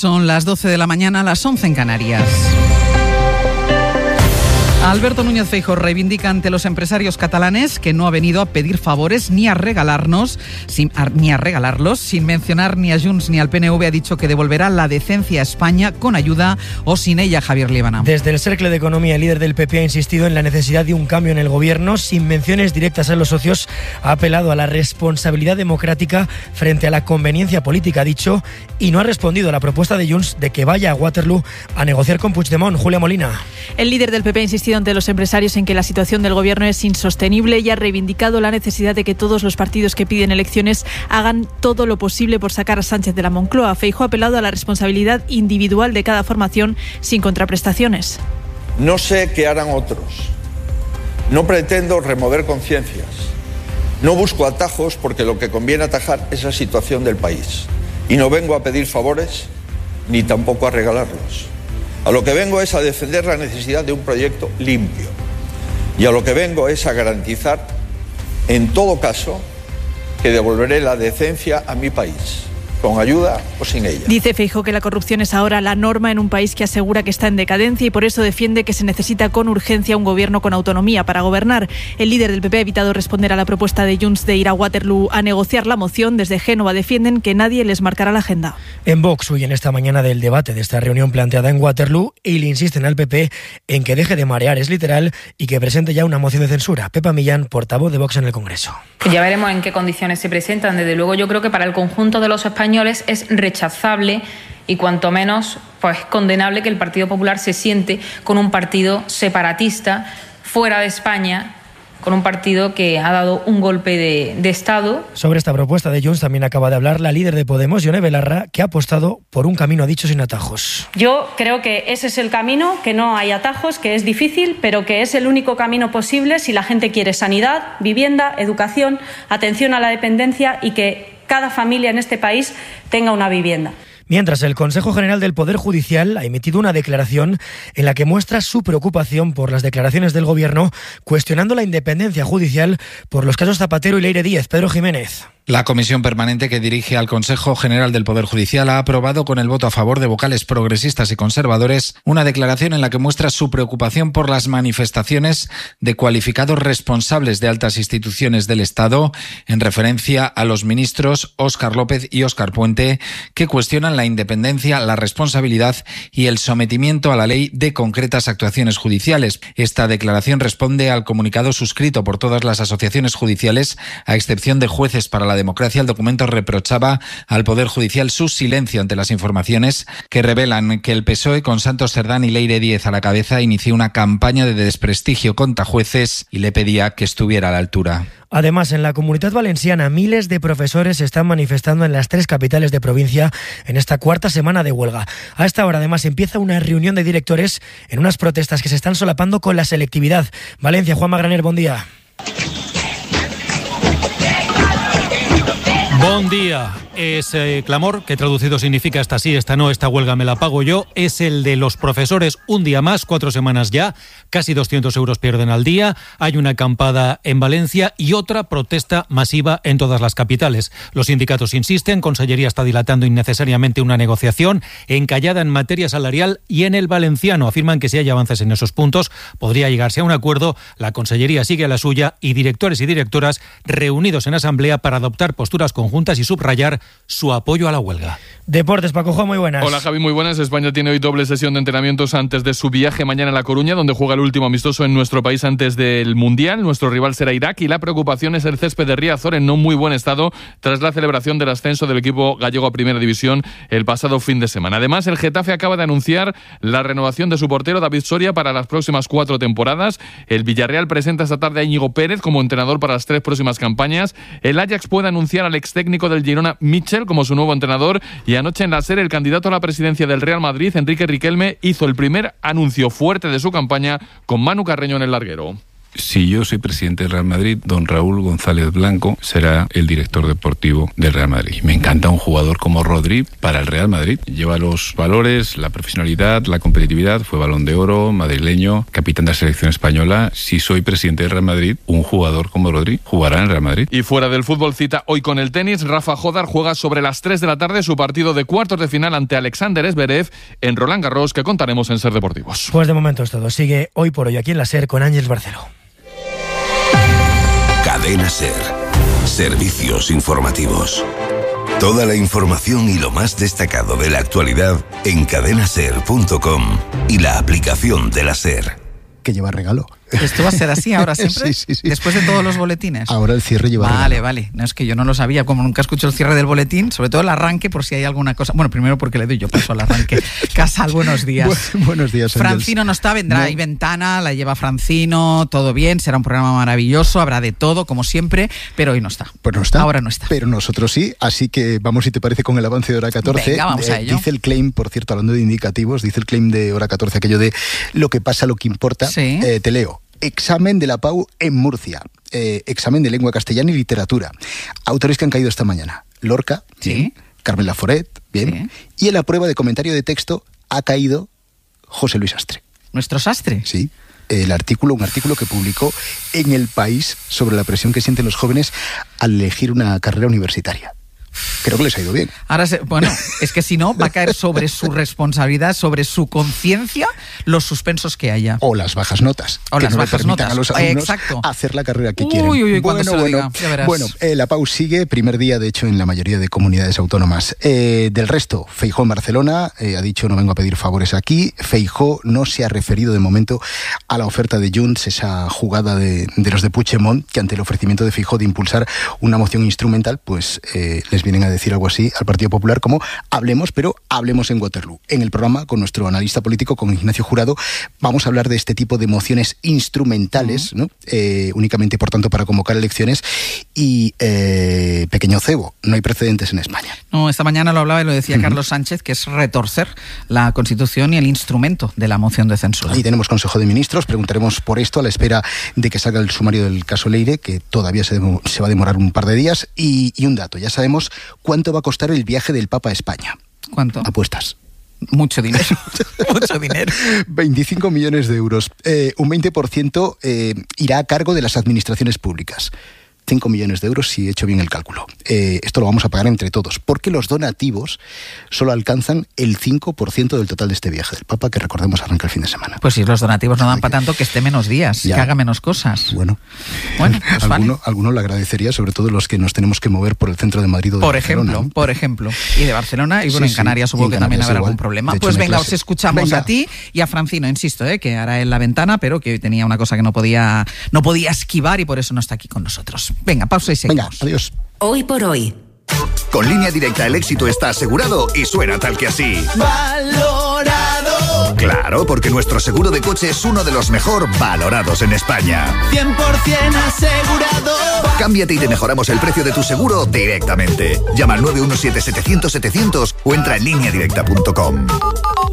Son las 12 de la mañana, las 11 en Canarias. Alberto Núñez Feijóo reivindica ante los empresarios catalanes que no ha venido a pedir favores ni a regalarlos, sin mencionar ni a Junts ni al PNV. Ha dicho que devolverá la decencia a España con ayuda o sin ella. Javier Líbana. Desde el Cercle de Economía, el líder del PP ha insistido en la necesidad de un cambio en el gobierno. Sin menciones directas a los socios, ha apelado a la responsabilidad democrática frente a la conveniencia política, ha dicho, y no ha respondido a la propuesta de Junts de que vaya a Waterloo a negociar con Puigdemont. Julia Molina. El líder del PP ha insistido ante los empresarios en que la situación del gobierno es insostenible y ha reivindicado la necesidad de que todos los partidos que piden elecciones hagan todo lo posible por sacar a Sánchez de la Moncloa. Feijóo ha apelado a la responsabilidad individual de cada formación sin contraprestaciones. No sé qué harán otros. No pretendo remover conciencias. No busco atajos porque lo que conviene atajar es la situación del país. Y no vengo a pedir favores ni tampoco a regalarlos. A lo que vengo es a defender la necesidad de un proyecto limpio. Y a lo que vengo es a garantizar, en todo caso, que devolveré la decencia a mi país, con ayuda o sin ella. Dice Feijóo que la corrupción es ahora la norma en un país que asegura que está en decadencia y por eso defiende que se necesita con urgencia un gobierno con autonomía para gobernar. El líder del PP ha evitado responder a la propuesta de Junts de ir a Waterloo a negociar la moción. Desde Génova defienden que nadie les marcará la agenda. En Vox huyen esta mañana del debate de esta reunión planteada en Waterloo y le insisten al PP en que deje de marear, es literal, y que presente ya una moción de censura. Pepa Millán, portavoz de Vox en el Congreso. Ya veremos en qué condiciones se presentan. Desde luego yo creo que para el conjunto de los españoles es rechazable y cuanto menos condenable que el Partido Popular se siente con un partido separatista fuera de España, con un partido que ha dado un golpe de Estado. Sobre esta propuesta de Junts también acaba de hablar la líder de Podemos, Ione Belarra, que ha apostado por un camino, ha dicho, sin atajos. Yo creo que ese es el camino, que no hay atajos, que es difícil, pero que es el único camino posible si la gente quiere sanidad, vivienda, educación, atención a la dependencia y que cada familia en este país tenga una vivienda. Mientras, el Consejo General del Poder Judicial ha emitido una declaración en la que muestra su preocupación por las declaraciones del Gobierno, cuestionando la independencia judicial por los casos Zapatero y Leire Díez. Pedro Jiménez. La comisión permanente que dirige al Consejo General del Poder Judicial ha aprobado con el voto a favor de vocales progresistas y conservadores una declaración en la que muestra su preocupación por las manifestaciones de cualificados responsables de altas instituciones del Estado, en referencia a los ministros Óscar López y Óscar Puente, que cuestionan la independencia, la responsabilidad y el sometimiento a la ley de concretas actuaciones judiciales. Esta declaración responde al comunicado suscrito por todas las asociaciones judiciales, a excepción de Jueces para la Democracia. El documento reprochaba al Poder Judicial su silencio ante las informaciones que revelan que el PSOE, con Santos Cerdán y Leire Díez a la cabeza, inició una campaña de desprestigio contra jueces y le pedía que estuviera a la altura. Además, en la Comunitat Valenciana, miles de profesores se están manifestando en las 3 capitales de provincia en esta cuarta semana de huelga. A esta hora, además, empieza una reunión de directores en unas protestas que se están solapando con la selectividad. Valencia, Juanma Graner, buen día. Buen día. Ese clamor, que traducido significa esta sí, esta no, esta huelga me la pago yo, es el de los profesores. Un día más, 4 semanas ya, casi 200 euros pierden al día. Hay una acampada en Valencia y otra protesta masiva en todas las capitales. Los sindicatos insisten, Consellería está dilatando innecesariamente una negociación encallada en materia salarial y en el valenciano. Afirman que si hay avances en esos puntos podría llegarse a un acuerdo. La Consellería sigue a la suya y directores y directoras reunidos en asamblea para adoptar posturas conjuntas y subrayar su apoyo a la huelga. Deportes, Paco Jo, muy buenas. Hola Javi, muy buenas. España tiene hoy doble sesión de entrenamientos antes de su viaje mañana a La Coruña, donde juega el último amistoso en nuestro país antes del Mundial. Nuestro rival será Irak y la preocupación es el césped de Riazor en no muy buen estado tras la celebración del ascenso del equipo gallego a Primera División el pasado fin de semana. Además, el Getafe acaba de anunciar la renovación de su portero David Soria para las próximas 4 temporadas. El Villarreal presenta esta tarde a Íñigo Pérez como entrenador para las 3 próximas campañas. El Ajax puede anunciar al ex técnico del Girona, Mitchell, como su nuevo entrenador, y anoche en la SER el candidato a la presidencia del Real Madrid, Enrique Riquelme, hizo el primer anuncio fuerte de su campaña con Manu Carreño en el larguero. Si yo soy presidente del Real Madrid, don Raúl González Blanco será el director deportivo del Real Madrid. Me encanta un jugador como Rodri para el Real Madrid. Lleva los valores, la profesionalidad, la competitividad, fue Balón de Oro, madrileño, capitán de la selección española. Si soy presidente del Real Madrid, un jugador como Rodri jugará en el Real Madrid. Y fuera del fútbol, cita hoy con el tenis. Rafa Jodar juega sobre las 3 de la tarde su partido de cuartos de final ante Alexander Zverev en Roland Garros, que contaremos en Ser Deportivos. Pues de momento es todo. Sigue Hoy por Hoy aquí en la SER con Ángels Barceló. Cadena SER. Servicios informativos. Toda la información y lo más destacado de la actualidad en cadenaser.com y la aplicación de la SER. Que lleva regalo. ¿Esto va a ser así ahora siempre? Sí. Después de todos los boletines. Ahora el cierre lleva regalo. Vale. No, es que yo no lo sabía. Como nunca escucho el cierre del boletín, sobre todo el arranque, por si hay alguna cosa. Bueno, primero porque le doy yo paso al arranque. Casal, buenos días. Buenos días, Ángels. Francino no está, vendrá ahí Ventana, la lleva Francino, todo bien, será un programa maravilloso, habrá de todo, como siempre, pero hoy no está. Pues no está. Ahora no está. Pero nosotros sí, así que vamos, si te parece, con el avance de hora 14. Venga, vamos a ello. Dice el claim, por cierto, hablando de indicativos, dice el claim de hora 14, aquello de lo que pasa, lo que importa. Sí. Te leo. Examen de la PAU en Murcia. Examen de lengua castellana y literatura. Autores que han caído esta mañana. Lorca, bien. Carmen Laforet, bien. Sí. Y en la prueba de comentario de texto ha caído José Luis Astre. ¿Nuestro Sastre? Sí. Un artículo que publicó en El País sobre la presión que sienten los jóvenes al elegir una carrera universitaria. Creo que les ha ido bien. Ahora, es que si no, va a caer sobre su responsabilidad, sobre su conciencia, los suspensos que haya. O las bajas notas. O las bajas notas. A los alumnos hacer la carrera que quieren. Bueno, la PAU sigue, primer día, de hecho, en la mayoría de comunidades autónomas. Del resto, Feijóo en Barcelona ha dicho: no vengo a pedir favores aquí. Feijóo no se ha referido de momento a la oferta de Junts, esa jugada de los de Puigdemont, que ante el ofrecimiento de Feijóo de impulsar una moción instrumental, pues les vienen a decir algo así al Partido Popular como hablemos, pero hablemos en Waterloo. En el programa, con nuestro analista político, con Ignacio Jurado, vamos a hablar de este tipo de mociones instrumentales, ¿no? Únicamente, por tanto, para convocar elecciones. Y pequeño cebo, no hay precedentes en España. No, esta mañana lo hablaba y lo decía Carlos Sánchez, que es retorcer la Constitución y el instrumento de la moción de censura. Ahí tenemos Consejo de Ministros, preguntaremos por esto a la espera de que salga el sumario del caso Leire, que todavía se va a demorar un par de días. Y un dato, ya sabemos cuánto va a costar el viaje del Papa a España. ¿Cuánto? Apuestas. Mucho dinero. Mucho dinero. 25 millones de euros. Un 20% irá a cargo de las administraciones públicas. 5 millones de euros si he hecho bien el cálculo. Esto lo vamos a pagar entre todos, porque los donativos solo alcanzan el 5% del total de este viaje del Papa, que recordemos arranca el fin de semana. Pues si los donativos no dan para tanto, que esté menos días, que haga menos cosas. Bueno, pues alguno lo agradecería, sobre todo los que nos tenemos que mover por el centro de Madrid o de Barcelona. Por ejemplo. Y de Barcelona, y bueno, en Canarias supongo que también habrá algún problema. Pues venga, os escuchamos a ti y a Francino, insisto, que hará en la ventana, pero que tenía una cosa que no podía esquivar y por eso no está aquí con nosotros. Venga, pausa y seguimos. Venga, adiós. Hoy por hoy. Con Línea Directa el éxito está asegurado y suena tal que así. ¡Valorado! Claro, porque nuestro seguro de coche es uno de los mejor valorados en España. 100% asegurado. Cámbiate y te mejoramos el precio de tu seguro directamente. Llama al 917-700-700 o entra en lineadirecta.com.